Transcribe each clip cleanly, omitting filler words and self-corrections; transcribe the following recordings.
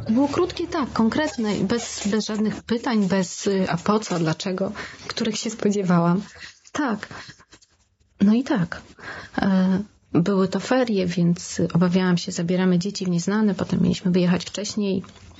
Było krótkie, tak, konkretne, bez żadnych pytań, a po co, dlaczego, których się spodziewałam. Tak. No i tak. Były to ferie, więc obawiałam się, zabieramy dzieci w nieznane, potem mieliśmy wyjechać wcześniej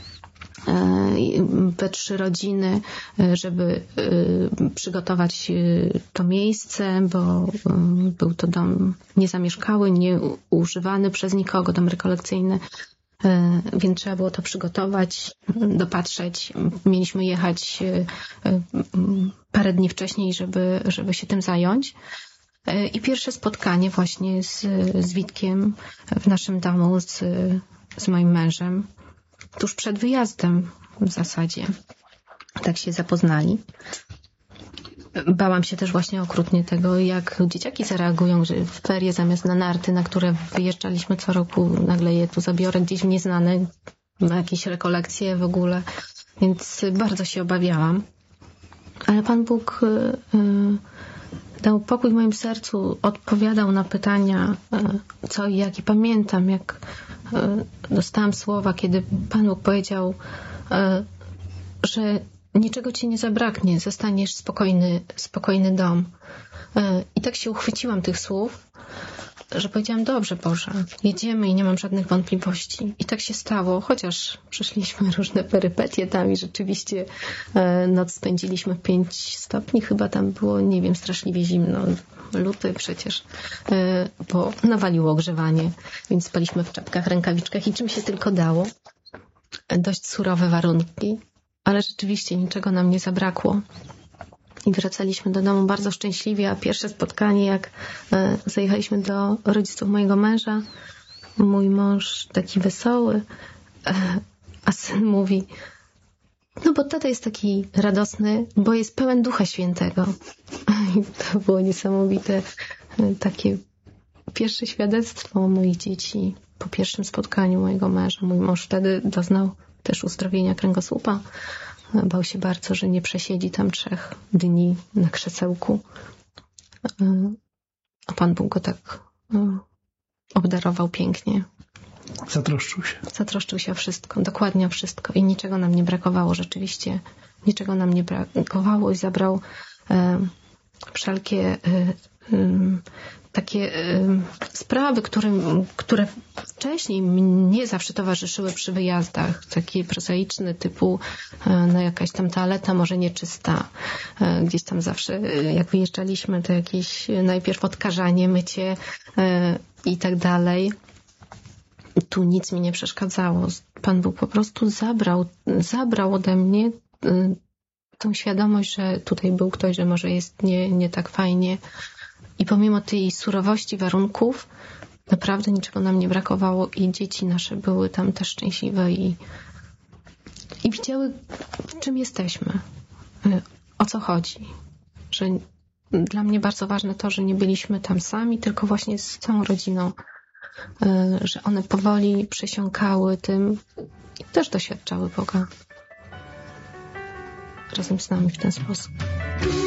we 3 rodziny, żeby przygotować to miejsce, bo był to dom niezamieszkały, nieużywany przez nikogo, dom rekolekcyjny, więc trzeba było to przygotować, dopatrzeć. Mieliśmy jechać parę dni wcześniej, żeby się tym zająć. I pierwsze spotkanie właśnie z Witkiem w naszym domu, z moim mężem, tuż przed wyjazdem w zasadzie. Tak się zapoznali. Bałam się też właśnie okrutnie tego, jak dzieciaki zareagują, że w ferie zamiast na narty, na które wyjeżdżaliśmy co roku, nagle je tu zabiorę gdzieś w nieznane, na jakieś rekolekcje w ogóle. Więc bardzo się obawiałam. Ale Pan Bóg dał pokój w moim sercu, odpowiadał na pytania, co i jak. I pamiętam, jak dostałam słowa, kiedy Pan Bóg powiedział, że niczego ci nie zabraknie, zostaniesz spokojny dom. I tak się uchwyciłam tych słów, że powiedziałam, dobrze Boże, jedziemy i nie mam żadnych wątpliwości. I tak się stało, chociaż przeszliśmy różne perypetie tam i rzeczywiście noc spędziliśmy w 5 stopni, chyba tam było, nie wiem, straszliwie zimno. Luty przecież, bo nawaliło ogrzewanie, więc spaliśmy w czapkach, rękawiczkach i czym się tylko dało. Dość surowe warunki, ale rzeczywiście niczego nam nie zabrakło. I wracaliśmy do domu bardzo szczęśliwie, a pierwsze spotkanie, jak zajechaliśmy do rodziców mojego męża, mój mąż taki wesoły, a syn mówi, no bo tata jest taki radosny, bo jest pełen Ducha Świętego. I to było niesamowite, takie pierwsze świadectwo moich dzieci po pierwszym spotkaniu mojego męża. Mój mąż wtedy doznał też uzdrowienia kręgosłupa. Bał się bardzo, że nie przesiedzi tam 3 dni na krzesełku. A Pan Bóg go tak obdarował pięknie. Zatroszczył się o wszystko, dokładnie o wszystko. I niczego nam nie brakowało rzeczywiście. Niczego nam nie brakowało i zabrał wszelkie takie sprawy, które wcześniej mnie zawsze towarzyszyły przy wyjazdach, takie prozaiczne typu no jakaś tam toaleta może nieczysta. Gdzieś tam zawsze jak wyjeżdżaliśmy, to jakieś najpierw odkażanie, mycie i tak dalej. Tu nic mi nie przeszkadzało. Pan Bóg po prostu zabrał ode mnie tą świadomość, że tutaj był ktoś, że może jest nie tak fajnie. I pomimo tej surowości warunków, naprawdę niczego nam nie brakowało i dzieci nasze były tam też szczęśliwe i widziały, w czym jesteśmy, o co chodzi. Że dla mnie bardzo ważne to, że nie byliśmy tam sami, tylko właśnie z całą rodziną, że one powoli przesiąkały tym i też doświadczały Boga razem z nami w ten sposób.